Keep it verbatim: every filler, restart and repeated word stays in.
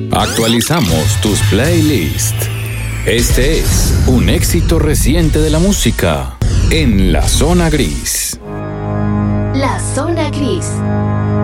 Actualizamos tus playlists. Este es un éxito reciente de la música en La Zona Gris. La Zona Gris.